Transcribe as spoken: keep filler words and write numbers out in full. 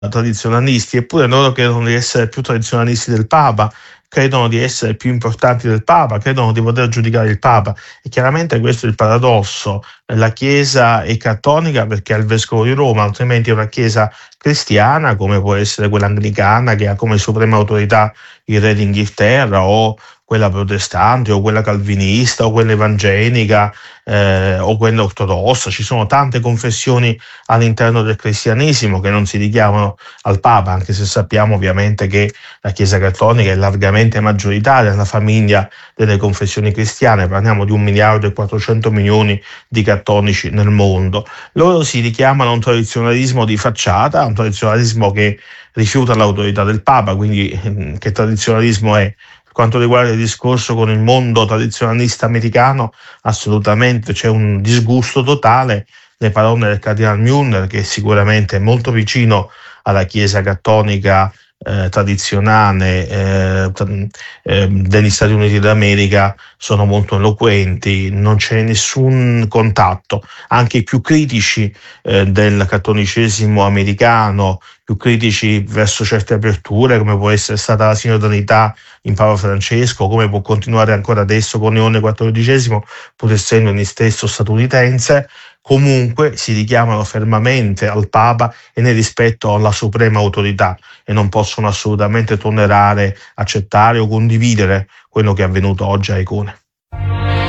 tradizionalisti, eppure loro credono di essere più tradizionalisti del Papa, credono di essere più importanti del Papa, credono di poter giudicare il Papa. E chiaramente questo è il paradosso. La Chiesa è cattolica perché ha il Vescovo di Roma, altrimenti è una Chiesa cristiana, come può essere quella anglicana, che ha come suprema autorità il re d'Inghilterra, o quella protestante, o quella calvinista, o quella evangenica, eh, o quella ortodossa. Ci sono tante confessioni all'interno del cristianesimo che non si richiamano al Papa, anche se sappiamo ovviamente che la Chiesa cattolica è largamente maggioritaria nella famiglia delle confessioni cristiane. Parliamo di un miliardo e quattrocento milioni di cattolici nel mondo. Loro si richiamano a un tradizionalismo di facciata, un tradizionalismo che rifiuta l'autorità del Papa. Quindi che tradizionalismo è? Per quanto riguarda il discorso con il mondo tradizionalista americano, assolutamente c'è un disgusto totale. Le parole del cardinal Müller, che sicuramente è molto vicino alla Chiesa cattolica eh, tradizionale eh, eh, degli Stati Uniti d'America, sono molto eloquenti, non c'è nessun contatto. Anche i più critici eh, del cattolicesimo americano, più critici verso certe aperture, come può essere stata la sinodalità in Papa Francesco, come può continuare ancora adesso con Leone quattordicesimo, pur essendo egli stesso statunitense, comunque si richiamano fermamente al Papa e nel rispetto alla suprema autorità, e non possono assolutamente tollerare, accettare o condividere quello che è avvenuto oggi a Icone.